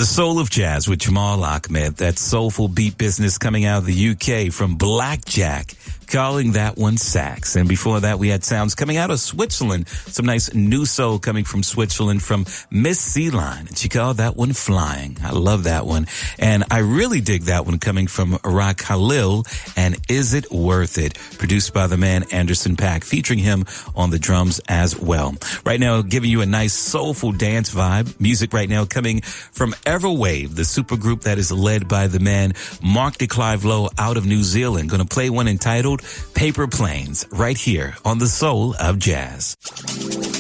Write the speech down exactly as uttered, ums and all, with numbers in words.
The Soul of Jazz with Jamal Ahmed. That soulful beat business coming out of the U K from Blackjack, calling that one sax. And before that, we had sounds coming out of Switzerland. Some nice new soul coming from Switzerland from Miss C-Line. And she called that one Flying. I love that one. And I really dig that one coming from Iraq Khalil and Is It Worth It? Produced by the man Anderson .Paak, featuring him on the drums as well. Right now, giving you a nice soulful dance vibe. Music right now coming from Everwave, the supergroup that is led by the man Mark de Clive Lowe out of New Zealand. Going to play one entitled Paper Planes right here on The Soul of Jazz.